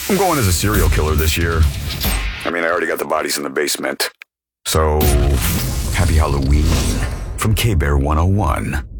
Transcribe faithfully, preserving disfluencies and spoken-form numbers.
I'm going as a serial killer this year. I mean, I already got the bodies in the basement. So, happy Halloween from K-Bear one oh one.